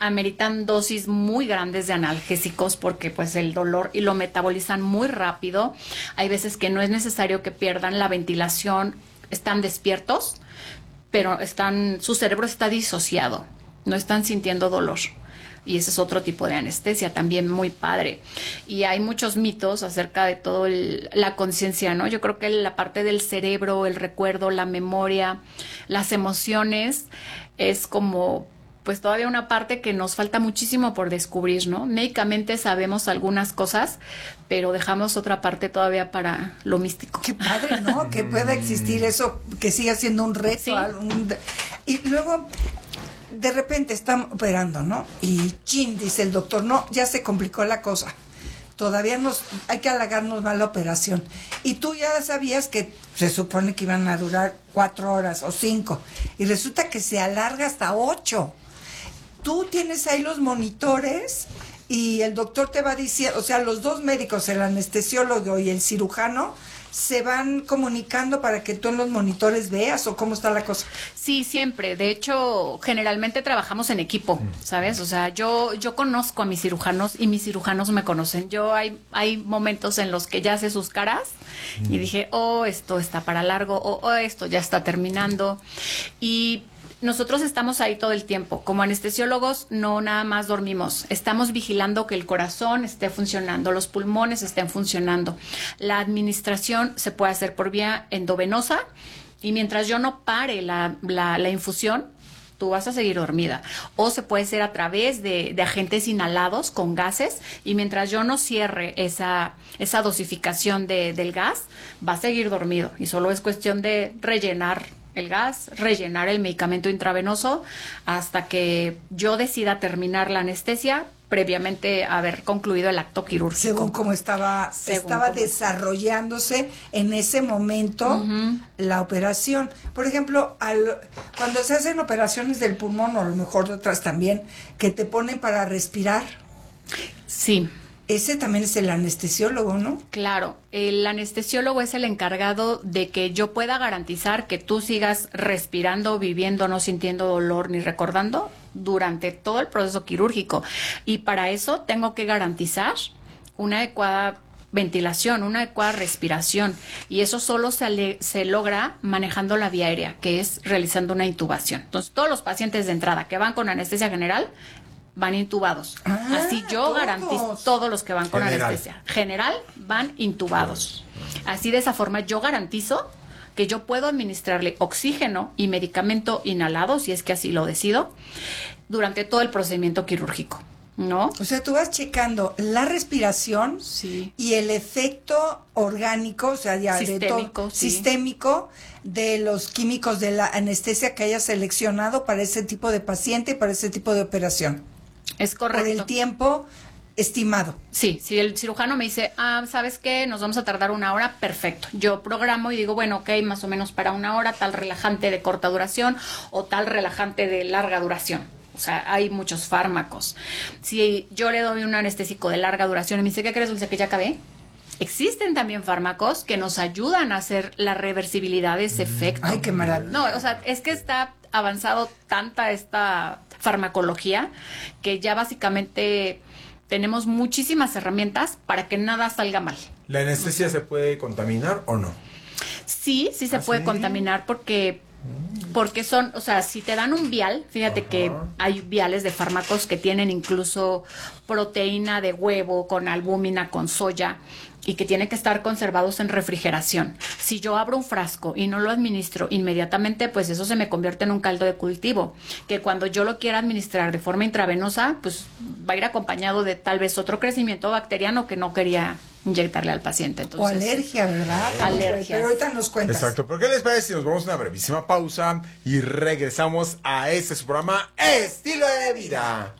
ameritan dosis muy grandes de analgésicos porque pues el dolor y lo metabolizan muy rápido. Hay veces que no es necesario que pierdan la ventilación, están despiertos, pero su cerebro está disociado, no están sintiendo dolor. Y ese es otro tipo de anestesia, también muy padre. Y hay muchos mitos acerca de todo la conciencia, ¿no? Yo creo que la parte del cerebro, el recuerdo, la memoria, las emociones, es como, pues todavía una parte que nos falta muchísimo por descubrir, ¿no? Médicamente sabemos algunas cosas, pero dejamos otra parte todavía para lo místico. Qué padre, ¿no? Que pueda existir eso, que siga siendo un reto. Sí. Y luego, de repente están operando, ¿no? Y chin, dice el doctor, no, ya se complicó la cosa. Todavía hay que alargarnos más la operación. Y tú ya sabías que se supone que iban a durar 4 horas o 5. Y resulta que se alarga hasta 8. Tú tienes ahí los monitores y el doctor te va diciendo, o sea, los dos médicos, el anestesiólogo y el cirujano, se van comunicando para que tú en los monitores veas, ¿o cómo está la cosa? Sí, siempre. De hecho, generalmente trabajamos en equipo, ¿sabes? O sea, yo conozco a mis cirujanos y mis cirujanos me conocen. Hay momentos en los que ya sé sus caras y dije, esto está para largo, esto ya está terminando. Y nosotros estamos ahí todo el tiempo. Como anestesiólogos no nada más dormimos. Estamos vigilando que el corazón esté funcionando, los pulmones estén funcionando. La administración se puede hacer por vía endovenosa y mientras yo no pare la infusión, tú vas a seguir dormida. O se puede hacer a través de agentes inhalados con gases y mientras yo no cierre esa dosificación del gas, va a seguir dormido. Y solo es cuestión de rellenar el gas, rellenar el medicamento intravenoso hasta que yo decida terminar la anestesia previamente haber concluido el acto quirúrgico. Según cómo estaba desarrollándose en ese momento la operación. Por ejemplo, cuando se hacen operaciones del pulmón, o a lo mejor de otras también, que te ponen para respirar. Sí. Ese también es el anestesiólogo, ¿no? Claro, el anestesiólogo es el encargado de que yo pueda garantizar que tú sigas respirando, viviendo, no sintiendo dolor ni recordando durante todo el proceso quirúrgico. Y para eso tengo que garantizar una adecuada ventilación, una adecuada respiración. Y eso solo se logra manejando la vía aérea, que es realizando una intubación. Entonces, todos los pacientes de entrada que van con anestesia general van intubados. Así yo garantizo, todos los que van con anestesia general van intubados. Así de esa forma yo garantizo que yo puedo administrarle oxígeno y medicamento inhalado, si es que así lo decido, durante todo el procedimiento quirúrgico, ¿no? O sea, tú vas checando la respiración y el efecto orgánico, o sea, ya sistémico de los químicos de la anestesia que hayas seleccionado para ese tipo de paciente y para ese tipo de operación. Es correcto. Por el tiempo estimado. Sí, si el cirujano me dice, ¿sabes qué? Nos vamos a tardar 1 hora, perfecto. Yo programo y digo, bueno, ok, más o menos para 1 hora, tal relajante de corta duración o tal relajante de larga duración. O sea, hay muchos fármacos. Si yo le doy un anestésico de larga duración y me dice, ¿qué crees, Dulce, que ya acabé? Existen también fármacos que nos ayudan a hacer la reversibilidad de ese efecto. ¡Ay, qué maravilla! No, o sea, es que está avanzado tanta esta farmacología que ya básicamente tenemos muchísimas herramientas para que nada salga mal. ¿La anestesia se puede contaminar o no? Sí se puede contaminar porque son, o sea, si te dan un vial, fíjate que hay viales de fármacos que tienen incluso proteína de huevo con albúmina, con soya, y que tienen que estar conservados en refrigeración. Si yo abro un frasco y no lo administro inmediatamente, pues eso se me convierte en un caldo de cultivo, que cuando yo lo quiera administrar de forma intravenosa, pues va a ir acompañado de tal vez otro crecimiento bacteriano que no quería inyectarle al paciente. Entonces, o alergia, ¿verdad? Alergias. Pero ahorita nos cuentas. Exacto. ¿Por qué les parece si nos vamos a una brevísima pausa y regresamos a su programa Estilo de Vida?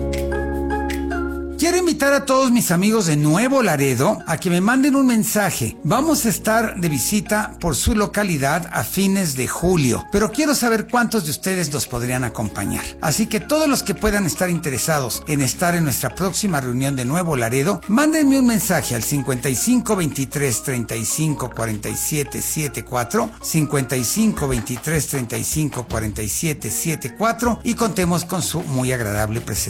Quiero invitar a todos mis amigos de Nuevo Laredo a que me manden un mensaje. Vamos a estar de visita por su localidad a fines de julio, pero quiero saber cuántos de ustedes nos podrían acompañar. Así que todos los que puedan estar interesados en estar en nuestra próxima reunión de Nuevo Laredo, mándenme un mensaje al 55 23 35 47 74, 55 23 35 47 74 y contemos con su muy agradable presencia.